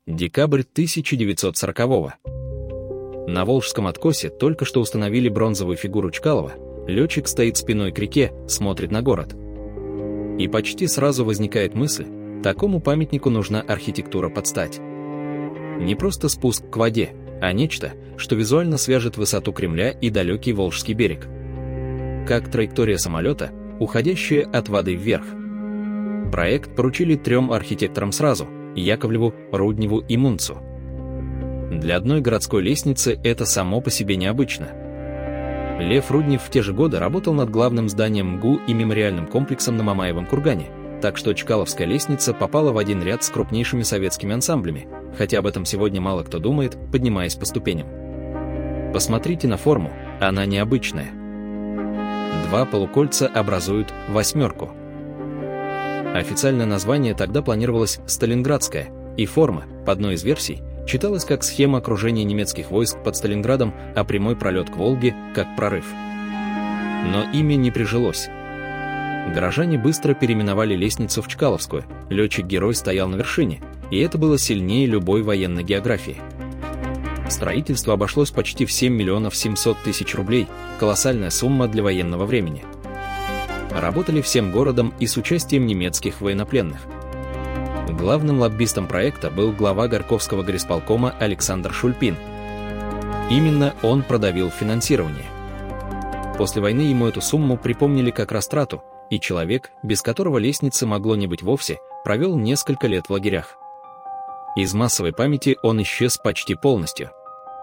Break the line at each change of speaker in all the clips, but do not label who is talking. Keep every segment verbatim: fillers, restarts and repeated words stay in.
Декабрь тысяча девятьсот сорокового. На Волжском откосе только что установили бронзовую фигуру Чкалова. Летчик стоит спиной к реке, смотрит на город. И почти сразу возникает мысль, такому памятнику нужна архитектура под стать. Не просто спуск к воде, а нечто, что визуально свяжет высоту Кремля и далекий Волжский берег. Как траектория самолета, уходящая от воды вверх. Проект поручили трем архитекторам сразу – Яковлеву, Рудневу и Мунцу. Для одной городской лестницы это само по себе необычно. Лев Руднев в те же годы работал над главным зданием МГУ и мемориальным комплексом на Мамаевом кургане, так что Чкаловская лестница попала в один ряд с крупнейшими советскими ансамблями, хотя об этом сегодня мало кто думает, поднимаясь по ступеням. Посмотрите на форму, она необычная. Два полукольца образуют восьмерку. Официальное название тогда планировалось «Сталинградская», и форма, по одной из версий, читалась как схема окружения немецких войск под Сталинградом, а прямой пролет к Волге – как прорыв. Но имя не прижилось. Горожане быстро переименовали лестницу в Чкаловскую, летчик-герой стоял на вершине, и это было сильнее любой военной географии. Строительство обошлось почти в семь миллионов семьсот тысяч рублей, колоссальная сумма для военного времени. Работали всем городом и с участием немецких военнопленных. Главным лоббистом проекта был глава Горьковского горисполкома Александр Шульпин. Именно он продавил финансирование. После войны ему эту сумму припомнили как растрату, и человек, без которого лестницы могло не быть вовсе, провел несколько лет в лагерях. Из массовой памяти он исчез почти полностью.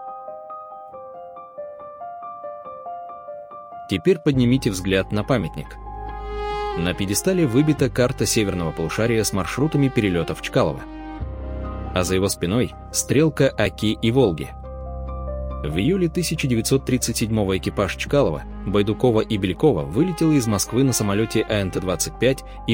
Теперь поднимите взгляд на памятник. На пьедестале выбита карта северного полушария с маршрутами перелетов Чкалова. А за его спиной – стрелка Оки и Волги. В июле тысяча девятьсот тридцать седьмого экипаж Чкалова, Байдукова и Белякова вылетел из Москвы на самолете А Н Т двадцать пять и